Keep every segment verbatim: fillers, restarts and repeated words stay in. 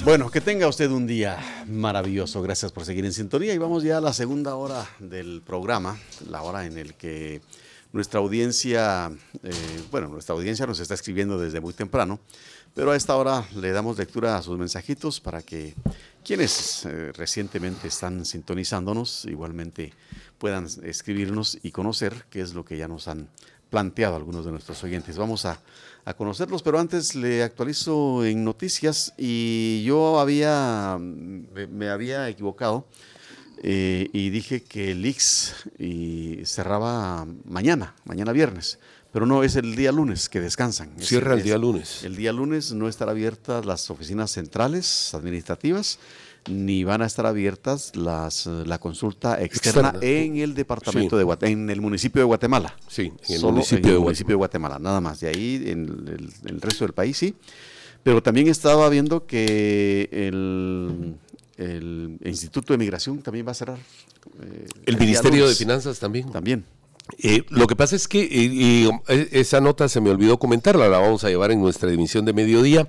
Bueno, que tenga usted un día maravilloso. Gracias por seguir en sintonía y vamos ya a la segunda hora del programa, la hora en el que nuestra audiencia, eh, bueno, nuestra audiencia nos está escribiendo desde muy temprano, pero a esta hora le damos lectura a sus mensajitos para que quienes eh, recientemente están sintonizándonos igualmente puedan escribirnos y conocer qué es lo que ya nos han planteado algunos de nuestros oyentes. Vamos a, a conocerlos, pero antes le actualizo en noticias y yo había, me, me había equivocado eh, y dije que el I X y cerraba mañana, mañana viernes, pero no, es el día lunes que descansan. Cierra es, el día lunes. El día lunes no estarán abiertas las oficinas centrales administrativas, ni van a estar abiertas las la consulta externa, externa. en el departamento sí. de Guatemala, en el municipio de Guatemala. Sí, en el Solo municipio, en de, el Guatemala. municipio de Guatemala, nada más. De ahí, en el, el resto del país sí. Pero también estaba viendo que el, el Instituto de Migración también va a cerrar. Eh, el, el Ministerio de Finanzas también. También. Eh, lo que pasa es que eh, eh, esa nota se me olvidó comentarla, la vamos a llevar en nuestra emisión de mediodía.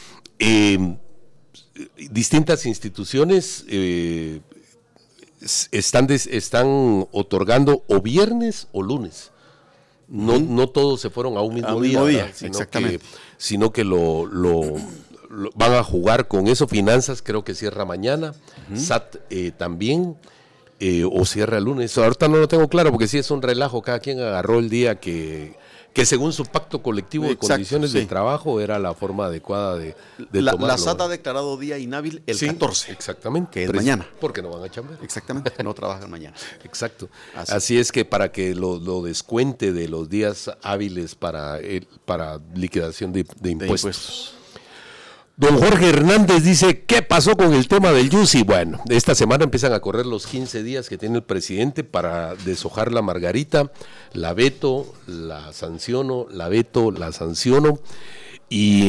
Eh, distintas instituciones eh, están, des, están otorgando o viernes o lunes. No, uh-huh. no todos se fueron a un mismo, a mismo día, día, sino exactamente. Que, sino que lo, lo, lo van a jugar con eso. Finanzas creo que cierra mañana, uh-huh. S A T eh, también. Eh, o cierra el lunes. Ahorita no lo tengo claro porque sí es un relajo, cada quien agarró el día que, que según su pacto colectivo Exacto, de condiciones sí. de trabajo era la forma adecuada de, de la, tomarlo. La S A T ha declarado día inhábil el sí, catorce. Exactamente. Que es Pero mañana. Porque no van a chambear. Exactamente, no trabajan mañana. Exacto. Así. Así es que para que lo, lo descuente de los días hábiles para, el, para liquidación de, de impuestos. De impuestos. Don Jorge Hernández dice, ¿qué pasó con el tema del Yusi? Bueno, esta semana empiezan a correr los quince días que tiene el presidente para deshojar la margarita, la veto, la sanciono, la veto, la sanciono, y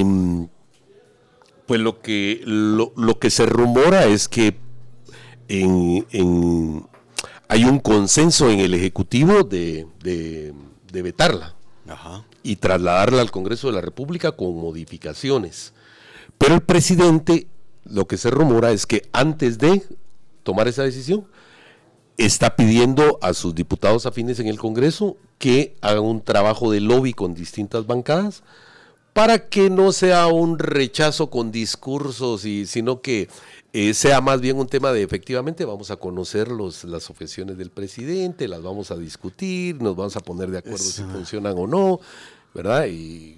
pues lo que, lo, lo que se rumora es que en, en, hay un consenso en el Ejecutivo de, de, de vetarla Ajá. y trasladarla al Congreso de la República con modificaciones. Pero el presidente, lo que se rumora es que antes de tomar esa decisión, está pidiendo a sus diputados afines en el Congreso que hagan un trabajo de lobby con distintas bancadas para que no sea un rechazo con discursos, y, sino que eh, sea más bien un tema de efectivamente vamos a conocer los, las objeciones del presidente, las vamos a discutir, nos vamos a poner de acuerdo Eso. si funcionan o no, ¿verdad? Y...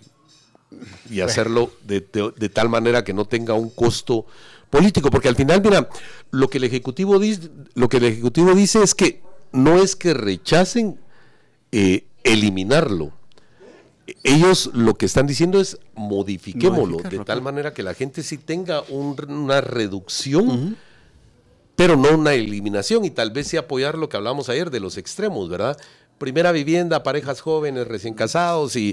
y hacerlo de, de, de tal manera que no tenga un costo político, porque al final, mira, lo que el Ejecutivo dice, lo que el Ejecutivo dice es que no es que rechacen eh, eliminarlo. Ellos lo que están diciendo es modifiquémoslo de tal manera que la gente sí tenga un, una reducción, uh-huh. pero no una eliminación, y tal vez sí apoyar lo que hablamos ayer de los extremos, ¿verdad? Primera vivienda, parejas jóvenes, recién casados y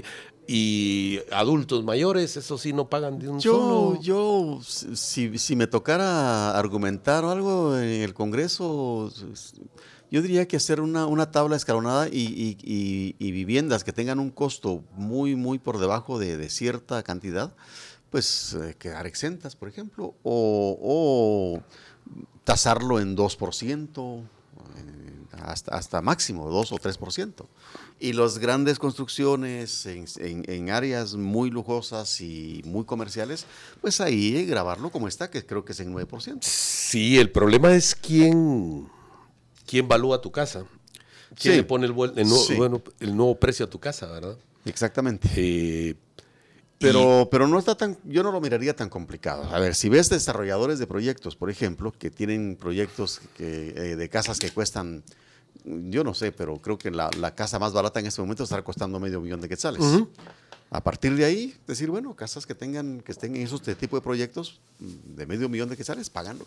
y adultos mayores, eso sí no pagan de un yo, solo. Yo, si, si me tocara argumentar o algo en el Congreso, yo diría que hacer una, una tabla escalonada y, y, y, y viviendas que tengan un costo muy, muy por debajo de, de cierta cantidad, pues eh, quedar exentas, por ejemplo, o, o tasarlo en dos por ciento, eh, hasta, hasta máximo dos o tres por ciento. Y las grandes construcciones en, en, en áreas muy lujosas y muy comerciales, pues ahí eh, grabarlo como está, que creo que es en nueve por ciento. Sí, el problema es quién, quién valúa tu casa. ¿Quién sí. le pone el, el, nuevo, sí. bueno, el nuevo precio a tu casa, verdad? Exactamente. Eh, pero, y... pero no está tan, yo no lo miraría tan complicado. A ver, si ves desarrolladores de proyectos, por ejemplo, que tienen proyectos que, eh, de casas que cuestan, yo no sé, pero creo que la, la casa más barata en este momento está costando medio millón de quetzales. Uh-huh. A partir de ahí, decir, bueno, casas que tengan, que estén en esos tipo de proyectos de medio millón de quetzales, pagan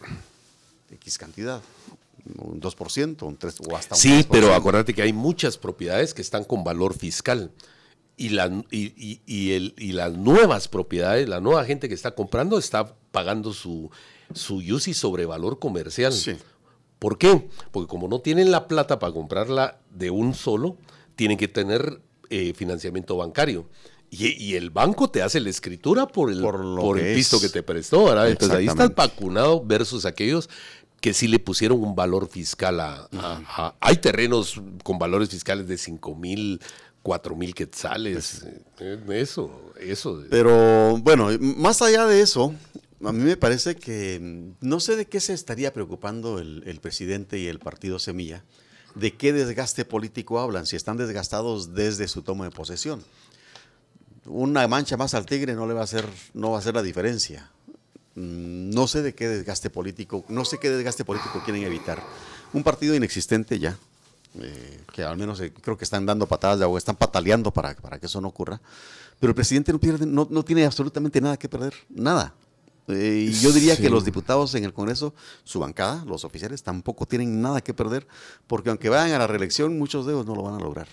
X cantidad, un dos por ciento, un tres por ciento o hasta un sí, tres por ciento. Pero acuérdate que hay muchas propiedades que están con valor fiscal. Y, la, y, y, y, el, y las nuevas propiedades, la nueva gente que está comprando está pagando su, su U C I sobre valor comercial. Sí. ¿Por qué? Porque como no tienen la plata para comprarla de un solo, tienen que tener eh, financiamiento bancario. Y, y el banco te hace la escritura por el, por por el pisto que te prestó, ¿verdad? Entonces ahí estás vacunado versus aquellos que sí le pusieron un valor fiscal a... Uh-huh. a, a hay terrenos con valores fiscales de cinco mil, cuatro mil quetzales. Pues, eso, eso. Pero bueno, más allá de eso, a mí me parece que no sé de qué se estaría preocupando el, el presidente y el partido Semilla, de qué desgaste político hablan, si están desgastados desde su toma de posesión. Una mancha más al tigre no le va a hacer, no va a hacer la diferencia. No sé de qué desgaste político, no sé qué desgaste político quieren evitar. Un partido inexistente ya, eh, que al menos eh, creo que están dando patadas de agua, están pataleando para, para que eso no ocurra. Pero el presidente no, pierde, no, no tiene absolutamente nada que perder, nada. Eh, y yo diría sí. que los diputados en el Congreso, su bancada, los oficiales, tampoco tienen nada que perder, porque aunque vayan a la reelección, muchos de ellos no lo van a lograr.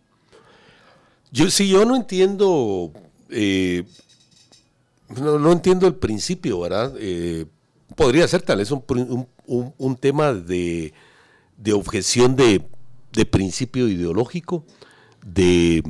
Yo sí, yo no entiendo, eh, no, no entiendo el principio, ¿verdad? Eh, podría ser tal vez un, un, un, un tema de, de objeción de, de principio ideológico, de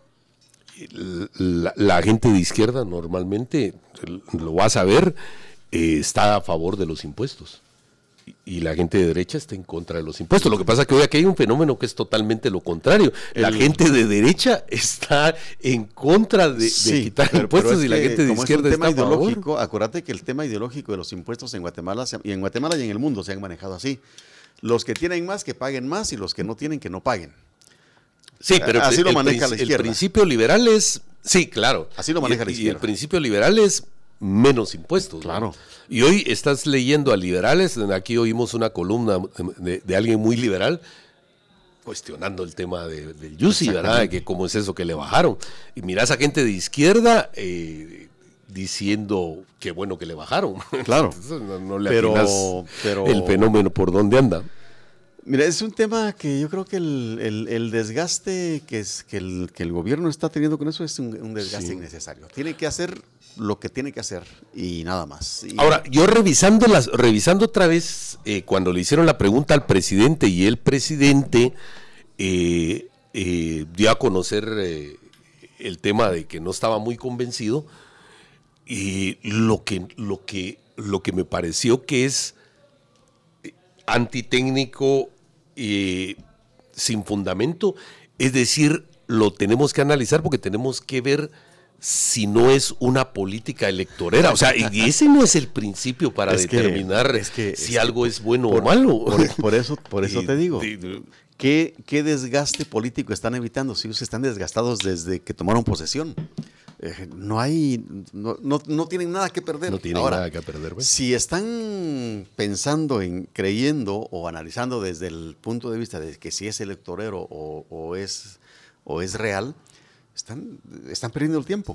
la, la gente de izquierda normalmente, lo vas a ver, eh, está a favor de los impuestos. Y la gente de derecha está en contra de los impuestos. Lo que pasa es que hoy aquí hay un fenómeno que es totalmente lo contrario. La el, gente de derecha está en contra de, sí, de quitar pero, impuestos pero y la gente de izquierda está a favor. Ideológico, acuérdate que el tema ideológico de los impuestos en Guatemala y en Guatemala y en el mundo se han manejado así. Los que tienen más que paguen más y los que no tienen que no paguen. Sí, pero así el, lo maneja el, la izquierda. El principio liberal es, sí, claro. Así lo maneja y, la izquierda. Y el principio liberal es menos impuestos. Claro. ¿no? Y hoy estás leyendo a liberales, aquí oímos una columna de, de alguien muy liberal cuestionando el tema de, del Yussi, ¿verdad? De que cómo es eso que le bajaron. Y mirás a gente de izquierda eh, diciendo que bueno que le bajaron. Claro. no, no le pero, atinas pero el fenómeno por dónde anda. Mira, es un tema que yo creo que el, el, el desgaste que, es, que, el, que el gobierno está teniendo con eso es un, un desgaste sí. innecesario. Tiene que hacer lo que tiene que hacer y nada más. Y ahora, yo revisando las, revisando otra vez eh, cuando le hicieron la pregunta al presidente y el presidente eh, eh, dio a conocer eh, el tema de que no estaba muy convencido y lo que, lo que, lo que me pareció que es antitécnico y sin fundamento, es decir, lo tenemos que analizar porque tenemos que ver si no es una política electorera. O sea, y ese no es el principio para es determinar que, es que, si es algo que, es bueno por, o malo. Por, por eso, por eso te digo. ¿Qué, ¿Qué desgaste político están evitando? Si ellos están desgastados desde que tomaron posesión. Eh, no hay, no, no, no tienen nada que perder. No tienen Ahora, nada que perder. ¿Ves? Si están pensando en, creyendo o analizando desde el punto de vista de que si es electorero o, o, es, o es real, están, están perdiendo el tiempo.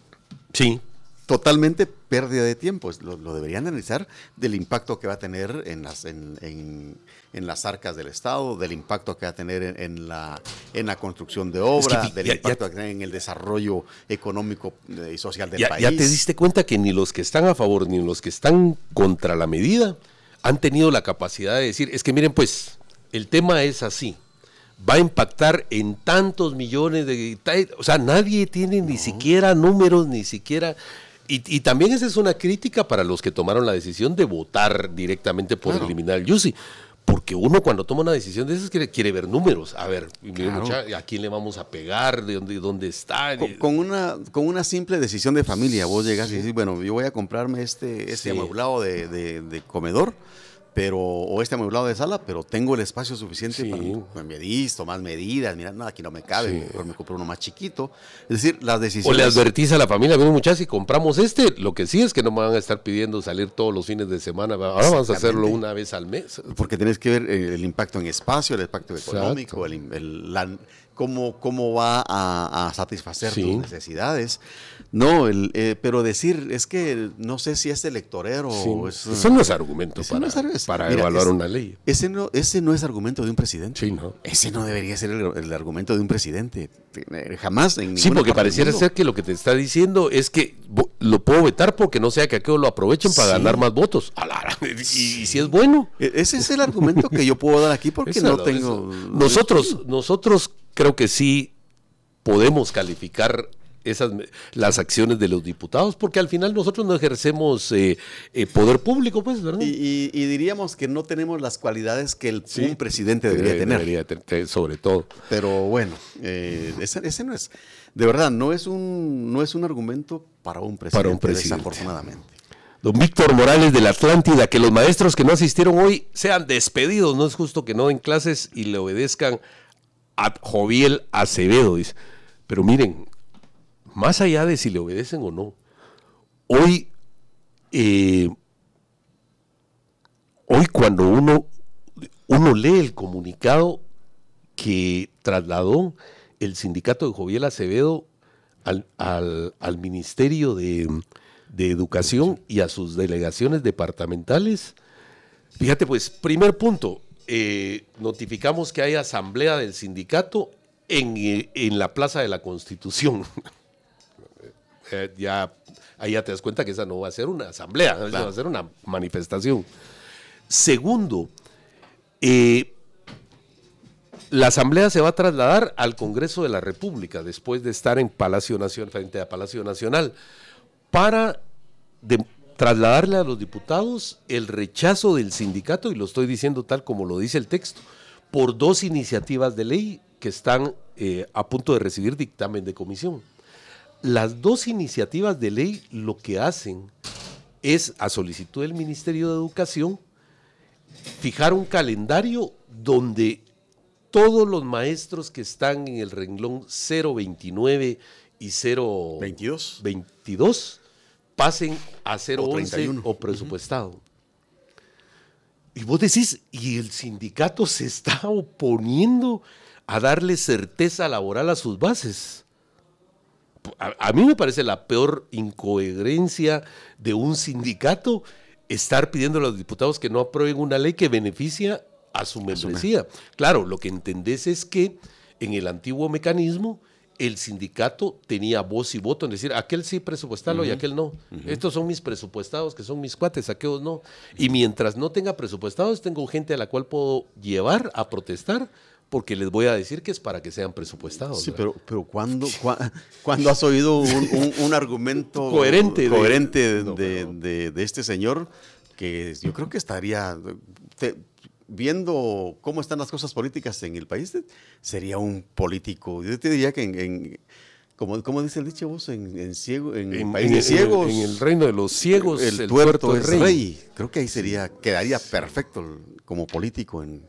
Sí. Totalmente pérdida de tiempo. Lo, lo deberían analizar del impacto que va a tener en las, en, en, en las arcas del Estado, del impacto que va a tener en, en, la, en la construcción de obra, es que, del ya, impacto ya, que va a tener en el desarrollo económico y social del ya, país. Ya te diste cuenta que ni los que están a favor ni los que están contra la medida han tenido la capacidad de decir, es que miren pues, el tema es así. Va a impactar en tantos millones de... O sea, nadie tiene ni no. siquiera números, ni siquiera... Y, y también esa es una crítica para los que tomaron la decisión de votar directamente por claro. eliminar el Yussi. Porque uno cuando toma una decisión de esas quiere, quiere ver números. A ver, claro. mucha, ¿a quién le vamos a pegar? ¿De dónde, dónde está? Con, con, una, con una simple decisión de familia, vos llegas y dices, bueno, yo voy a comprarme este, este sí. amueblado de, de, de comedor, pero o este amueblado de sala, pero tengo el espacio suficiente sí. para me visto, más medidas, mira, nada, aquí no me cabe, sí. mejor me compro uno más chiquito. Es decir, las decisiones... O le advertís a la familia, miren muchachos, si compramos este, lo que sí es que no me van a estar pidiendo salir todos los fines de semana, ahora vamos a hacerlo una vez al mes. Porque tienes que ver el impacto en espacio, el impacto económico, el, el, la, cómo, cómo va a, a satisfacer sí. tus necesidades. No, el, eh, pero decir, es que no sé si es electorero sí. o es... Eso no es argumento para, no es, para mira, evaluar es, una ley. Ese no, ese no es argumento de un presidente. Sí, no. Ese no debería ser el, el argumento de un presidente. Jamás en Sí, porque pareciera ser que lo que te está diciendo es que lo puedo vetar porque no sea que aquello lo aprovechen para sí. ganar más votos. Y, y si es bueno. Ese es el argumento que yo puedo dar aquí porque Esa no lo, tengo... Nosotros, nosotros creo que sí podemos calificar esas, las acciones de los diputados, porque al final nosotros no ejercemos eh, eh, poder público, pues, ¿verdad? Y, y, y diríamos que no tenemos las cualidades que el, sí, un presidente debería, debería tener. Debería tener, sobre todo. Pero bueno, eh, ese, ese no es, de verdad, no es un, no es un argumento para un presidente, para un presidente. Desafortunadamente. Don Víctor Morales de la Atlántida, que los maestros que no asistieron hoy sean despedidos. No es justo que no den clases y le obedezcan a Joviel Acevedo, dice. Pero miren, más allá de si le obedecen o no, hoy, eh, hoy cuando uno, uno lee el comunicado que trasladó el sindicato de Joviel Acevedo al, al, al Ministerio de... de Educación y a sus delegaciones departamentales. Fíjate, pues, primer punto, eh, notificamos que hay asamblea del sindicato en, eh, en la Plaza de la Constitución. eh, ya, ahí ya te das cuenta que esa no va a ser una asamblea, claro. Esa va a ser una manifestación. Segundo, eh, la asamblea se va a trasladar al Congreso de la República después de estar en Palacio Nacional, frente a Palacio Nacional, para de, trasladarle a los diputados el rechazo del sindicato, y lo estoy diciendo tal como lo dice el texto, por dos iniciativas de ley que están eh, a punto de recibir dictamen de comisión. Las dos iniciativas de ley lo que hacen es, a solicitud del Ministerio de Educación, fijar un calendario donde todos los maestros que están en el renglón cero veintinueve y cero veintidós pasen a cero once o presupuestado. Uh-huh. Y vos decís, y el sindicato se está oponiendo a darle certeza laboral a sus bases. A, a mí me parece la peor incoherencia de un sindicato estar pidiendo a los diputados que no aprueben una ley que beneficia a su membresía. Claro, lo que entendés es que en el antiguo mecanismo el sindicato tenía voz y voto en decir, aquel sí presupuestarlo uh-huh. y aquel no. Uh-huh. Estos son mis presupuestados, que son mis cuates, aquellos no. Y mientras no tenga presupuestados, tengo gente a la cual puedo llevar a protestar, porque les voy a decir que es para que sean presupuestados. Sí, ¿verdad? pero, pero ¿cuándo, ¿cuándo has oído un, un, un argumento coherente, coherente de, de, no, de, de, de este señor que yo creo que estaría... Te, viendo cómo están las cosas políticas en el país, sería un político. Yo te diría que en, en como, como dice el dicho vos, en, en ciego, en, en país en, de ciegos, en el reino de los ciegos, el, el tuerto, tuerto es rey. rey. Creo que ahí sería, quedaría perfecto como político en,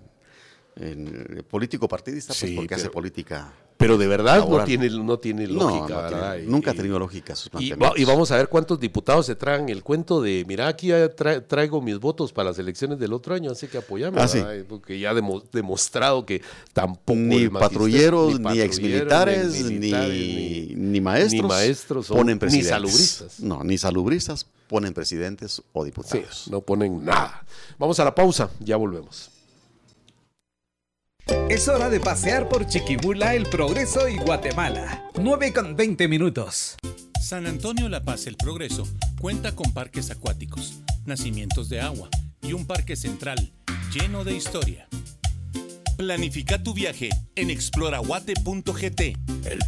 en político partidista, pues sí, porque pero, hace política. Pero de verdad no tiene, no tiene lógica. No, no tiene, nunca ha tenido lógica sus planteamientos. Y, y vamos a ver cuántos diputados se traen el cuento de, mira, aquí ya tra, traigo mis votos para las elecciones del otro año, así que apoyame, ah, sí. Porque ya ha demo, demostrado que tampoco... Ni patrulleros, ni, ni exmilitares, ni, militares, ni, ni, ni maestros, ni maestros ponen presidentes. Ni salubristas. No, ni salubristas ponen presidentes o diputados. Sí, no ponen nada. Vamos a la pausa, ya volvemos. Es hora de pasear por Chiquimula, El Progreso y Guatemala. nueve con veinte minutos. San Antonio La Paz, El Progreso, cuenta con parques acuáticos, nacimientos de agua y un parque central lleno de historia. Planifica tu viaje en exploraguate punto g t. El